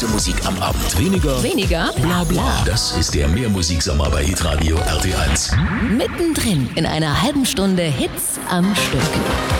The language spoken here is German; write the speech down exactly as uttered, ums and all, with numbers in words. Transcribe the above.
beste Musik am Abend. Weniger, Weniger bla bla. Das ist der Mehrmusiksommer bei Hitradio R T eins. Mittendrin in einer halben Stunde Hits am Stück.